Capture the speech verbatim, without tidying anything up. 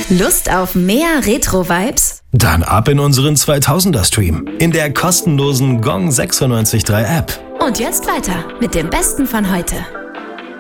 Lust auf mehr Retro-Vibes? Dann ab in unseren zweitausender-Stream in der kostenlosen Gong sechsundneunzig Komma drei App. Und jetzt weiter mit dem Besten von heute.